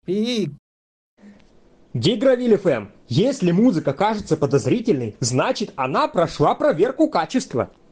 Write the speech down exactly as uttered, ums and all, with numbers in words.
И Гигровиль эф эм. Если музыка кажется подозрительной, значит она прошла проверку качества.